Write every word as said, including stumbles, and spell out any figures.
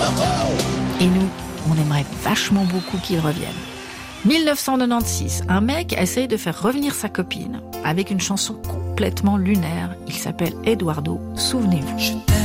Et nous, on aimerait vachement beaucoup qu'il revienne. dix-neuf cent quatre-vingt-seize, un mec essaye de faire revenir sa copine avec une chanson complètement lunaire. Il s'appelle Eduardo, souvenez-vous.